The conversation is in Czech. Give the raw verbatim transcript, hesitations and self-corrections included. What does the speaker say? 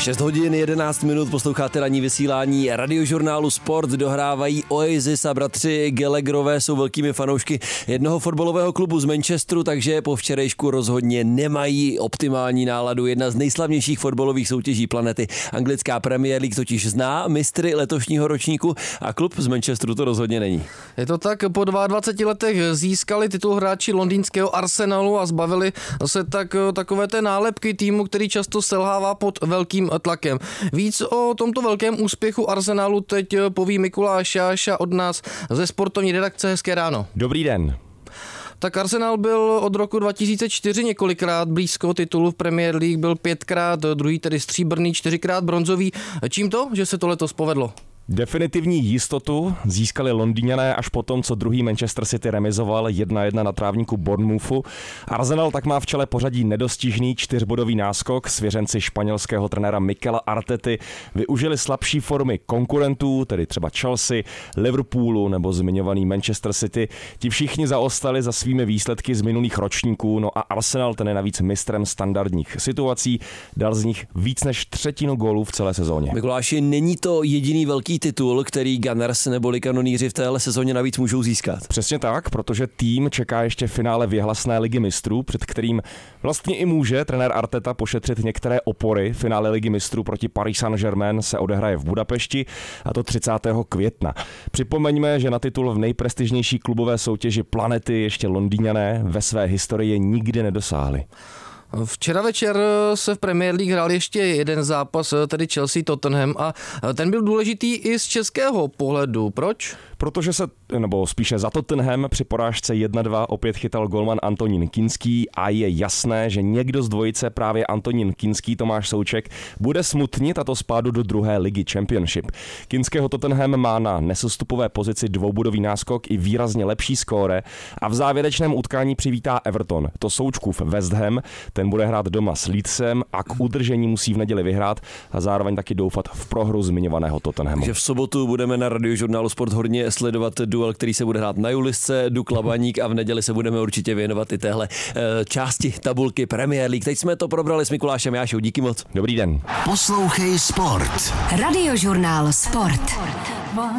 šest hodin jedenáct minut, posloucháte ranní vysílání Radiožurnálu Sport, dohrávají Oasis a bratři Gallagherové jsou velkými fanoušky jednoho fotbalového klubu z Manchesteru, takže po včerejšku rozhodně nemají optimální náladu. Jedna z nejslavnějších fotbalových soutěží planety, anglická Premier League, totiž zná mistry letošního ročníku a klub z Manchesteru to rozhodně není. Je to tak, po dvaceti dvou letech získali titul hráči londýnského Arsenalu a zbavili se tak takové té nálepky týmu, který často selhává pod velkým tlakem. Víc o tomto velkém úspěchu Arsenalu teď poví Mikuláš Jáša od nás ze sportovní redakce. Hezké ráno. Dobrý den. Tak Arsenal byl od roku dva tisíce čtyři několikrát blízko titulu v Premier League, byl pětkrát, druhý tedy stříbrný, čtyřikrát bronzový. Čím to, že se to letos povedlo? Definitivní jistotu získali Londýňané až po tom, co druhý Manchester City remizoval jedna jedna na trávníku Bournemouthu. Arsenal tak má v čele pořadí nedostižný čtyřbodový náskok. Svěřenci španělského trenéra Mikela Artety využili slabší formy konkurentů, tedy třeba Chelsea, Liverpoolu nebo zmiňovaný Manchester City. Ti všichni zaostali za svými výsledky z minulých ročníků, no a Arsenal ten je navíc mistrem standardních situací, dal z nich víc než třetinu gólů v celé sezóně. Mikuláši, není to jediný velký titul, který Gunners neboli kanoníři v téhle sezóně navíc můžou získat. Přesně tak, protože tým čeká ještě finále věhlasné ligy mistrů, před kterým vlastně i může trenér Arteta pošetřit některé opory. Finále ligy mistrů proti Paris Saint-Germain se odehraje v Budapešti, a to třicátého května. Připomeňme, že na titul v nejprestižnější klubové soutěži planety ještě Londýňané ve své historii nikdy nedosáhli. Včera večer se v Premier League hrál ještě jeden zápas, tedy Chelsea-Tottenham, a ten byl důležitý i z českého pohledu. Proč? Protože se, nebo spíše za Tottenham při porážce jedna dva opět chytal golman Antonín Kinský a je jasné, že někdo z dvojice, právě Antonín Kinský, Tomáš Souček, bude smutnit, a to spádu do druhé ligy Championship. Kinského Tottenham má na nesestupové pozici dvoubodový náskok i výrazně lepší skóre a v závěrečném utkání přivítá Everton. To Součkův West Ham, ten bude hrát doma s Leedsem a k udržení musí v neděli vyhrát a zároveň taky doufat v prohru zmiňovaného Tottenhamu. Takže v sobotu budeme na Radiožurnálu Sport hodně sledovat duel, který se bude hrát na Julisce, Dukla Baník, a v neděli se budeme určitě věnovat i téhle e, části tabulky Premier League. Teď jsme to probrali s Mikulášem Jášou. Díky moc. Dobrý den. Poslouchej Sport. Radiožurnál Sport.